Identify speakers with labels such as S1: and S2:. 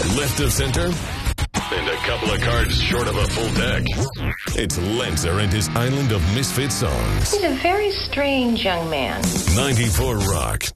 S1: left of center, and a couple of cards short of a full deck. It's Lanza and his island of misfit songs.
S2: He's a very strange young man.
S1: 94 Rock.